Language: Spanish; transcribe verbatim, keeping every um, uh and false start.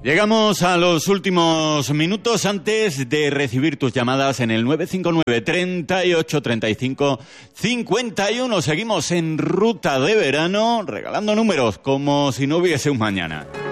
Llegamos a los últimos minutos antes de recibir tus llamadas en el nueve cinco nueve, treinta y ocho, treinta y cinco, cincuenta y uno. Seguimos en Ruta de Verano regalando números como si no hubiese un mañana.